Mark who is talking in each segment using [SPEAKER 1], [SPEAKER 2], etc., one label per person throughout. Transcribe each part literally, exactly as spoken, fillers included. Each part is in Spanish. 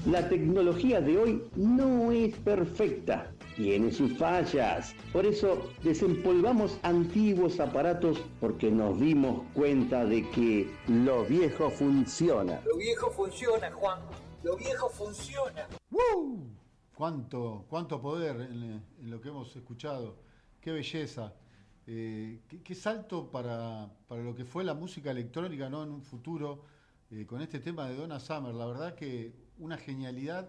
[SPEAKER 1] La tecnología de hoy no es perfecta, tiene sus fallas. Por eso desempolvamos antiguos aparatos porque nos dimos cuenta de que lo viejo funciona.
[SPEAKER 2] Lo viejo funciona, Juan. Lo viejo funciona.
[SPEAKER 3] ¡Woo! Cuánto, cuánto poder en, en lo que hemos escuchado. Qué belleza. Eh, qué, qué salto para, para lo que fue la música electrónica, ¿no? En un futuro, eh, con este tema de Donna Summer. La verdad que una genialidad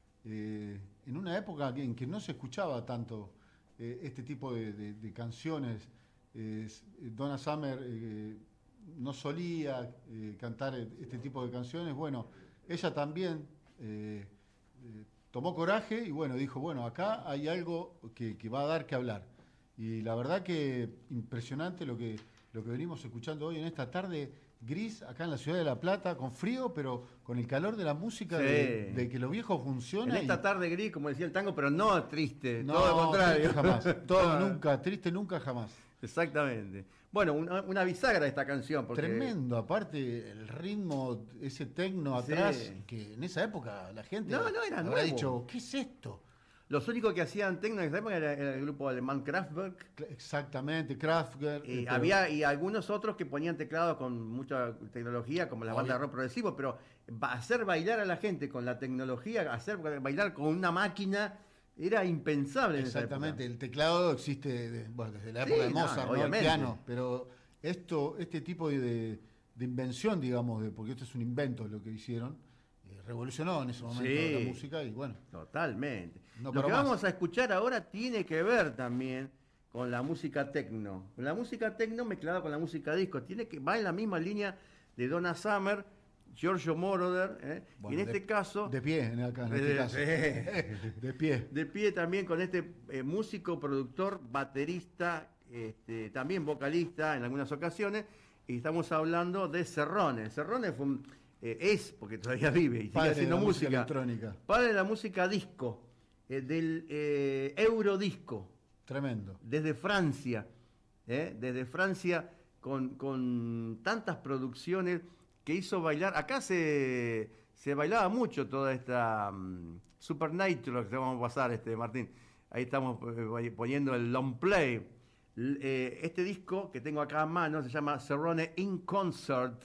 [SPEAKER 3] eh, en una época en que no se escuchaba tanto eh, este tipo de, de, de canciones. Eh, Donna Summer eh, no solía eh, cantar este tipo de canciones. Bueno, ella también eh, eh, tomó coraje y bueno, dijo, bueno, acá hay algo que, que va a dar que hablar. Y la verdad que impresionante lo que, lo que venimos escuchando hoy en esta tarde gris, acá en la ciudad de La Plata, con frío, pero con el calor de la música, sí. de, de que lo viejo funciona.
[SPEAKER 4] En esta
[SPEAKER 3] y...
[SPEAKER 4] tarde gris, como decía el tango, pero no triste,
[SPEAKER 3] no,
[SPEAKER 4] todo lo contrario.
[SPEAKER 3] Jamás, todo nunca, triste nunca, jamás.
[SPEAKER 4] Exactamente. Bueno, una, una bisagra esta canción. Porque...
[SPEAKER 3] Tremendo, aparte el ritmo, ese tecno atrás, sí. que en esa época la gente
[SPEAKER 4] no, no, era
[SPEAKER 3] habrá
[SPEAKER 4] nuevo.
[SPEAKER 3] dicho, ¿qué es esto?
[SPEAKER 4] Los únicos que hacían tecno en esa época era, era el grupo alemán Kraftwerk.
[SPEAKER 3] Exactamente, Kraftwerk.
[SPEAKER 4] Y, pero... había, y algunos otros que ponían teclados con mucha tecnología, como la banda de rock progresivo, pero hacer bailar a la gente con la tecnología, hacer bailar con una máquina, era impensable.
[SPEAKER 3] Exactamente, el teclado existe de, bueno, desde la época
[SPEAKER 4] sí,
[SPEAKER 3] de Mozart,
[SPEAKER 4] no,
[SPEAKER 3] ¿no? El piano, pero esto, este tipo de, de invención, digamos, de, porque esto es un invento lo que hicieron, eh, revolucionó en ese momento sí, la música y bueno.
[SPEAKER 4] Totalmente.
[SPEAKER 3] No
[SPEAKER 4] lo que
[SPEAKER 3] más.
[SPEAKER 4] vamos a escuchar ahora tiene que ver también con la música tecno. La música tecno mezclada con la música disco. Tiene que, va en la misma línea de Donna Summer, Giorgio Moroder, ¿eh?
[SPEAKER 3] Bueno,
[SPEAKER 4] y en
[SPEAKER 3] de,
[SPEAKER 4] este caso...
[SPEAKER 3] De pie, en, acá, en
[SPEAKER 4] de,
[SPEAKER 3] este caso.
[SPEAKER 4] De,
[SPEAKER 3] de pie.
[SPEAKER 4] De pie también con este eh, músico, productor, baterista, este, también vocalista en algunas ocasiones. Y estamos hablando de Cerrone. Cerrone fue un, eh, es, porque todavía vive y
[SPEAKER 3] padre
[SPEAKER 4] sigue haciendo
[SPEAKER 3] de la
[SPEAKER 4] música.
[SPEAKER 3] música electrónica.
[SPEAKER 4] Padre de la música disco, eh, del eh, Eurodisco.
[SPEAKER 3] Tremendo.
[SPEAKER 4] Desde Francia. Eh, desde Francia con, con tantas producciones que hizo bailar. Acá se, se bailaba mucho toda esta um, Supernatural que vamos a pasar, este Martín. Ahí estamos eh, poniendo el long play. L eh, este disco que tengo acá a mano se llama Cerrone in Concert.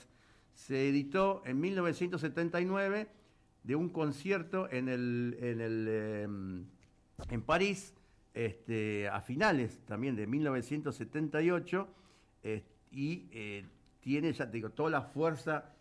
[SPEAKER 4] Se editó en mil novecientos setenta y nueve de un concierto en el, en, el, eh, en París, este, a finales también de mil novecientos setenta y ocho, eh, y eh, tiene, ya te digo, toda la fuerza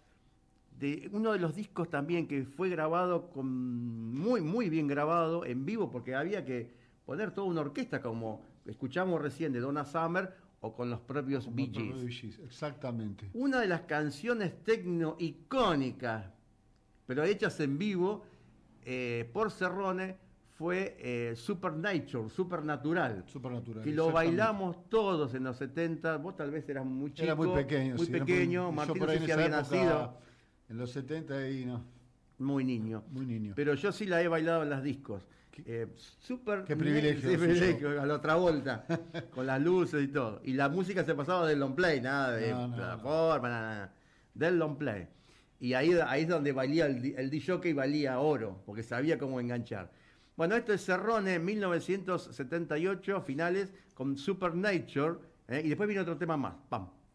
[SPEAKER 4] de uno de los discos también que fue grabado, con muy, muy bien grabado en vivo, porque había que poner toda una orquesta, como escuchamos recién de Donna Summer, o con los propios
[SPEAKER 3] Como
[SPEAKER 4] Bee Gees.
[SPEAKER 3] Exactamente.
[SPEAKER 4] Una de las canciones tecno icónicas, pero hechas en vivo eh, por Cerrone, fue eh, Supernatural, Supernatural.
[SPEAKER 3] Supernatural.
[SPEAKER 4] Que lo bailamos todos en los setenta. Vos tal vez eras muy chico.
[SPEAKER 3] Era muy pequeño.
[SPEAKER 4] Muy
[SPEAKER 3] sí,
[SPEAKER 4] pequeño.
[SPEAKER 3] Muy,
[SPEAKER 4] Martín
[SPEAKER 3] no sé
[SPEAKER 4] si había época, nacido.
[SPEAKER 3] En los setenta y no.
[SPEAKER 4] Muy niño.
[SPEAKER 3] Muy niño.
[SPEAKER 4] Pero yo sí la he bailado en las discos. Eh, super
[SPEAKER 3] Qué privilegio.
[SPEAKER 4] Sí, privilegio, a la otra vuelta. Con las luces y todo. Y la música se pasaba del long play, nada de
[SPEAKER 3] no, no,
[SPEAKER 4] plataforma,
[SPEAKER 3] no.
[SPEAKER 4] nada, nada. Del long play. Y ahí, ahí es donde valía el, el D-Jockey, valía oro, porque sabía cómo enganchar. Bueno, esto es Cerrone en mil novecientos setenta y ocho, finales, con Supernatural, ¿eh? Y después viene otro tema más. Pam.